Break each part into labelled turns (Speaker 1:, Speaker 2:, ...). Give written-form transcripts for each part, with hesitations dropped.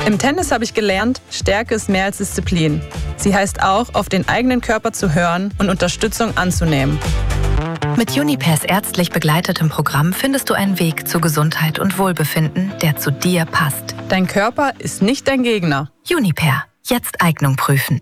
Speaker 1: Im Tennis habe ich gelernt, Stärke ist mehr als Disziplin. Sie heißt auch, auf den eigenen Körper zu hören und Unterstützung anzunehmen.
Speaker 2: Mit Junipers ärztlich begleitetem Programm findest du einen Weg zu Gesundheit und Wohlbefinden, der zu dir passt.
Speaker 1: Dein Körper ist nicht dein Gegner.
Speaker 2: Juniper. Jetzt Eignung prüfen.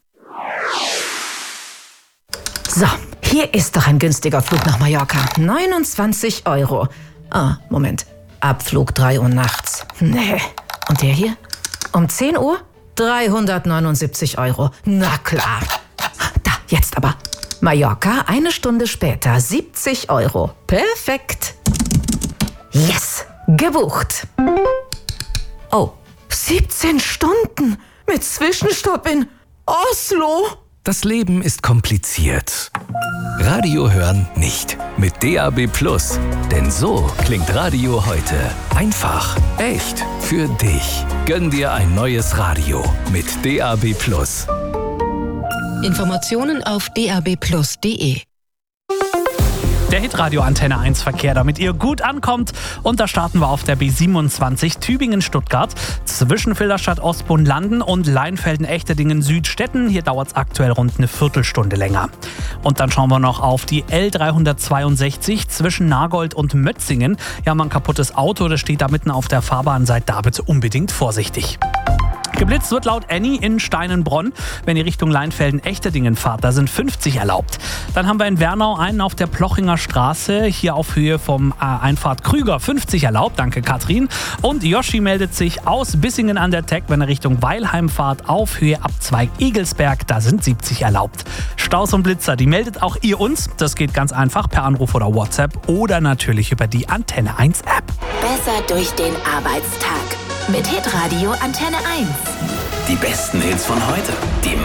Speaker 3: So, hier ist doch ein günstiger Flug nach Mallorca. 29 €. Ah, Moment. Abflug 3 Uhr nachts. Nee. Und der hier? Um 10 Uhr? 379 €. Na klar. Da, jetzt aber. Mallorca, 1 Stunde später, 70 €. Perfekt. Yes, gebucht. Oh, 17 Stunden mit Zwischenstopp in Oslo.
Speaker 4: Das Leben ist kompliziert. Radio hören nicht. Mit DAB+. Denn so klingt Radio heute. Einfach, echt, für dich. Gönn dir ein neues Radio mit DAB+.
Speaker 5: Informationen auf dabplus.de.
Speaker 6: Der Hitradio Antenne 1 Verkehr, damit ihr gut ankommt. Und da starten wir auf der B27 Tübingen-Stuttgart zwischen Filderstadt-Ostbund-Landen und Leinfelden-Echterdingen-Südstetten. Hier dauert es aktuell rund eine Viertelstunde länger. Und dann schauen wir noch auf die L362 zwischen Nagold und Mötzingen. Ja, mal ein kaputtes Auto, das steht da mitten auf der Fahrbahn. Seid da bitte unbedingt vorsichtig. Geblitzt wird laut Annie in Steinenbronn, wenn ihr Richtung Leinfelden-Echterdingen fahrt. Da sind 50 erlaubt. Dann haben wir in Wernau einen auf der Plochinger Straße, hier auf Höhe vom Einfahrt Krüger, 50 erlaubt. Danke, Katrin. Und Yoshi meldet sich aus Bissingen an der Teck, wenn er Richtung Weilheim fahrt, auf Höhe Abzweig Egelsberg. Da sind 70 erlaubt. Staus und Blitzer, die meldet auch ihr uns. Das geht ganz einfach per Anruf oder WhatsApp oder natürlich über die Antenne 1 App.
Speaker 7: Besser durch den Arbeitstag. Mit Hitradio Antenne 1.
Speaker 8: Die besten Hits von heute. Die